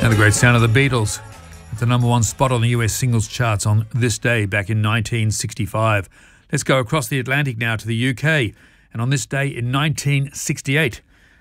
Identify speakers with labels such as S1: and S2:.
S1: And the great sound of the Beatles at the number one spot on the US singles charts on this day back in 1965. Let's go across the Atlantic now to the UK. And on this day in 1968,